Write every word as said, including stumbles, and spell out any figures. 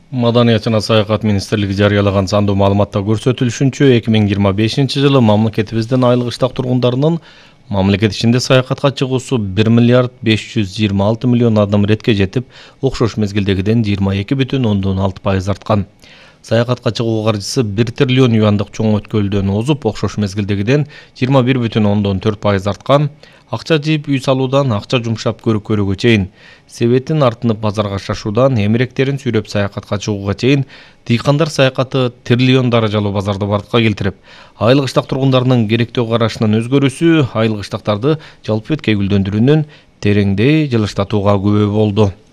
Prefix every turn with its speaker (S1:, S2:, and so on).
S1: Маданият жана саякат министрлиги жарыялаган сандуу маалыматта көрсөтүлүшүнчө, эки миң жыйырма бешинчи жылы мамлекетибиздин айылык иштак тургундарынын мамлекет ичинде саякатка чыгуусу бир миллиард беш жүз жыйырма алты миллион адам иретке жетип, окшош мезгилдегиден жыйырма эки бүтүн ондон алты пайыз арткан. Саякатка чыгуу каржысы бир триллион юандык чоң өткөлдөн озуп, окшош мезгилдегиден жыйырма бир бүтүн ондон төрт пайыз арткан. Акча жыйып үй салуудан акча жумшап көрү-көрүүгө чейин, себетин артынып базарга шашуудан эмеректерин сүйрөп саякатка чыгууга чейин дыйкандар саякаты триллион даражалуу базарды бардыкка келтирип, айылык иштак тургундарынын керектөө карашынын өзгөрүүсү айылык иштактарды жалпы бетке гүлдөндүрүүнүн тереңдей жылыштатууга күбө болду.